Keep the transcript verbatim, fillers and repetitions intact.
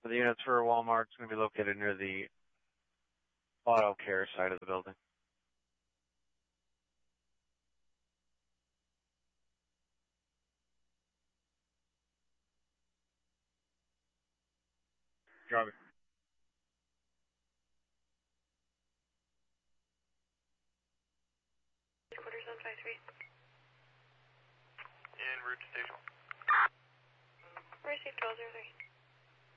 The units for Walmart is going to be located near the auto care side of the building. Drop it. Quarters on five three. En route to station. Receive twelve zero three.